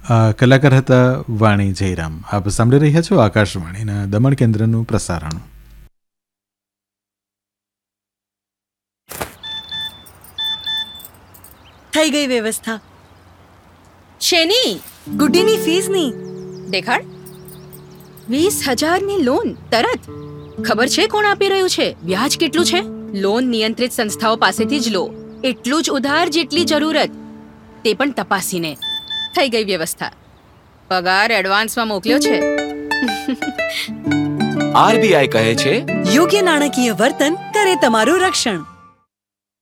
કલાકાર હતા વાણી જયરામ. આપ સાંભળી રહ્યા છો આકાશવાણીના દમણ કેન્દ્રનું પ્રસારણ. થઈ ગઈ વ્યવસ્થા. શેની? ગુડીની ફીસની. દેખાડ. 20,000ની લોન તરત. ખબર છે કોણ આપી રહ્યું છે, વ્યાજ કેટલું છે? લોન નિયંત્રિત સંસ્થાઓ પાસેથી જ લો, એટલું જ ઉધાર જેટલી જરૂરત, તે પણ તપાસીને. થઈ ગઈ વ્યવસ્થા. પગાર એડવાન્સમાં મોકલ્યો છે. આરબીઆઈ કહે છે, યોગ્ય નાણાકીય વર્તન કરે તમારું રક્ષણ.